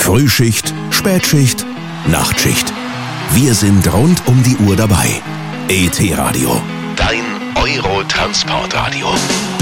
Frühschicht, Spätschicht, Nachtschicht. Wir sind rund um die Uhr dabei. ET Radio. Dein Euro-Transportradio.